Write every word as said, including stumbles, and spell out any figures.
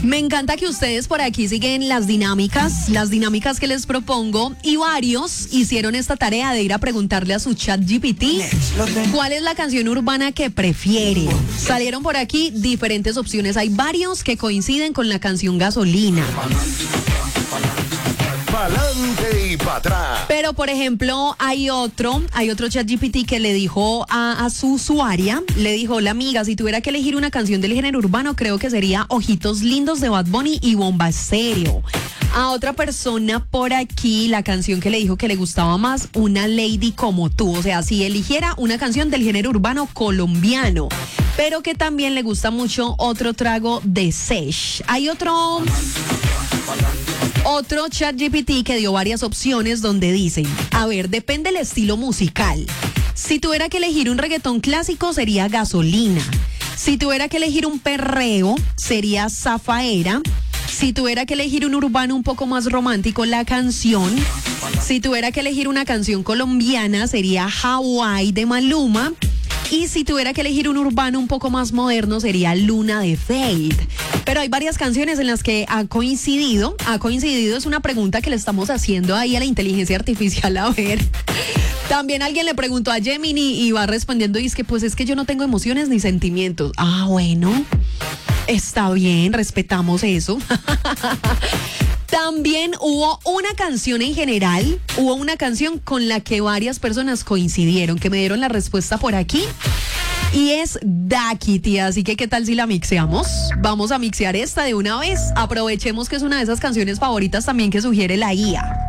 Me encanta que ustedes por aquí siguen las dinámicas, las dinámicas que les propongo, y varios hicieron esta tarea de ir a preguntarle a su chat G P T cuál es la canción urbana que prefiere. Salieron por aquí diferentes opciones, hay varios que coinciden con la canción Gasolina. Pa'lante y pa' atrás. Pero, por ejemplo, hay otro, hay otro chat G P T que le dijo a, a su usuaria, le dijo: hola amiga, si tuviera que elegir una canción del género urbano, creo que sería Ojitos Lindos de Bad Bunny y Bomba Estéreo. A otra persona por aquí, la canción que le dijo que le gustaba más, Una Lady Como Tú. O sea, si eligiera una canción del género urbano colombiano, pero que también le gusta mucho Otro Trago de Sesh. Hay otro... Otro chat G P T que dio varias opciones donde dicen, a ver, depende del estilo musical. Si tuviera que elegir un reggaetón clásico sería Gasolina. Si tuviera que elegir un perreo sería Zafaera. Si tuviera que elegir un urbano un poco más romántico, La Canción. Si tuviera que elegir una canción colombiana sería Hawaii de Maluma. Y si tuviera que elegir un urbano un poco más moderno sería Luna de Fade. Pero hay varias canciones en las que ha coincidido. Ha coincidido, es una pregunta que le estamos haciendo ahí a la inteligencia artificial. A ver. También alguien le preguntó a Gemini y va respondiendo y es que pues es que yo no tengo emociones ni sentimientos. Ah, bueno. Está bien, respetamos eso. También hubo una canción en general, hubo una canción con la que varias personas coincidieron, que me dieron la respuesta por aquí, y es Daquiti. Así que, ¿qué tal si la mixeamos? Vamos a mixear esta de una vez. Aprovechemos que es una de esas canciones favoritas también que sugiere la I A.